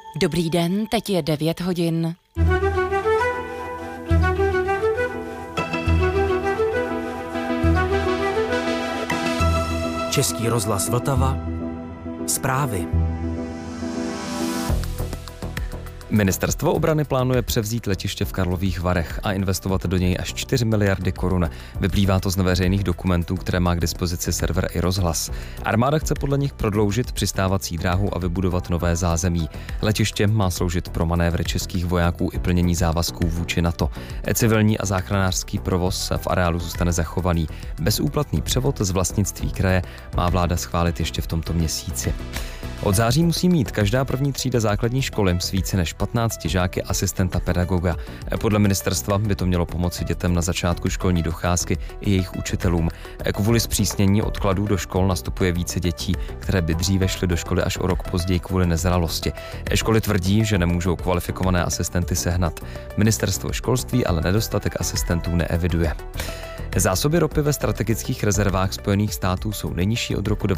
Dobrý den, teď je 9 hodin. Český rozhlas Vltava. Zprávy. Ministerstvo obrany plánuje převzít letiště v Karlových Varech a investovat do něj až 4 miliardy korun. Vyplývá to z neveřejných dokumentů, které má k dispozici server iRozhlas. Armáda chce podle nich prodloužit přistávací dráhu a vybudovat nové zázemí. Letiště má sloužit pro manévry českých vojáků i plnění závazků vůči NATO. Civilní a záchranářský provoz v areálu zůstane zachovaný. Bezúplatný převod z vlastnictví kraje má vláda schválit ještě v tomto měsíci. Od září musí mít každá první třída základní školy s více než 15 žáky asistenta pedagoga. Podle ministerstva by to mělo pomoci dětem na začátku školní docházky i jejich učitelům. Kvůli zpřísnění odkladů do škol nastupuje více dětí, které by dříve šly do školy až o rok později kvůli nezralosti. Školy tvrdí, že nemůžou kvalifikované asistenty sehnat. Ministerstvo školství ale nedostatek asistentů neeviduje. Zásoby ropy ve strategických rezervách Spojených států jsou nejnižší od roku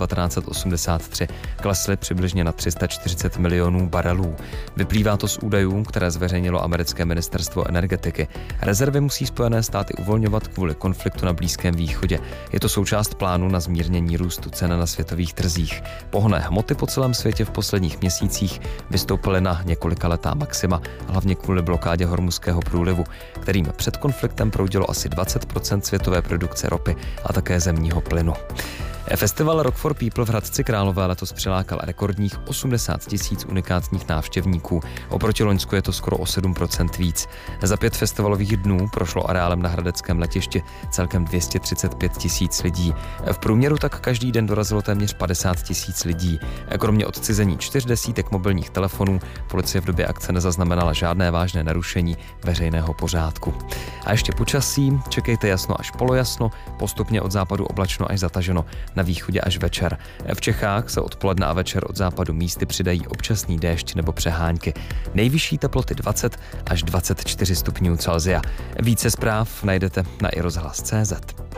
1983. Klesly přibližně na 340 milionů barelů. Vyplývá to z údajů, které zveřejnilo americké ministerstvo energetiky. Rezervy musí Spojené státy uvolňovat kvůli konfliktu na Blízkém východě. Je to součást plánu na zmírnění růstu cen na světových trzích. Pohonné hmoty po celém světě v posledních měsících vystoupily na několikaletá maxima, hlavně kvůli blokádě Hormuzského průlivu, kterým před konfliktem proudilo asi 20% světové produkce ropy a také zemního plynu. Festival Rock for People v Hradci Králové letos přilákal rekordních 80 000 unikátních návštěvníků. Oproti loňsku je to skoro o 7% víc. Za 5 festivalových dnů prošlo areálem na hradeckém letišti celkem 235 000 lidí. V průměru tak každý den dorazilo téměř 50 000 lidí. Kromě odcizení 4 desítek mobilních telefonů policie v době akce nezaznamenala žádné vážné narušení veřejného pořádku. A ještě počasí, čekejte jasno až polojasno, postupně od západu oblačno až zataženo. Na východě až večer. V Čechách se odpoledne a večer od západu místy přidají občasný déšť nebo přehánky. Nejvyšší teploty 20 až 24 stupňů Celsia. Více zpráv najdete na iRozhlas.cz.